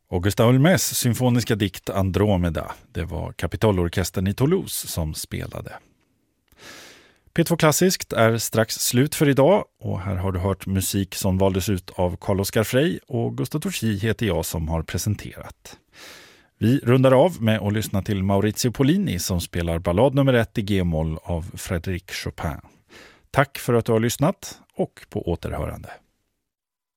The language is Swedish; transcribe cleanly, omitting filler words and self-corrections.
Och Gustav Holmérs symfoniska dikt Andromeda, det var Kapitolorkestern i Toulouse som spelade. P2 Klassiskt är strax slut för idag och här har du hört musik som valdes ut av Carl-Oskar Frey och Gustaf Torsi heter jag som har presenterat. Vi rundar av med att lyssna till Maurizio Pollini som spelar ballad nummer 1 i G-moll av Frédéric Chopin. Tack för att du har lyssnat och på återhörande.